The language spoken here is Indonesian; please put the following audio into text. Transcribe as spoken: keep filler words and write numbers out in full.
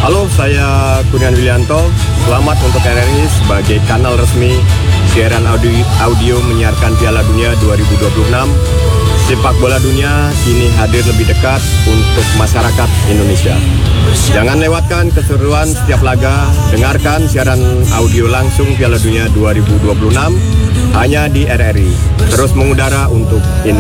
Halo, saya Kurniawan Willianto. Selamat untuk R R I sebagai kanal resmi siaran audio, audio menyiarkan Piala Dunia dua ribu dua puluh enam. Sepak bola dunia kini hadir lebih dekat untuk masyarakat Indonesia. Jangan lewatkan keseruan setiap laga. Dengarkan siaran audio langsung Piala Dunia dua ribu dua puluh enam hanya di R R I. Terus mengudara untuk Indonesia.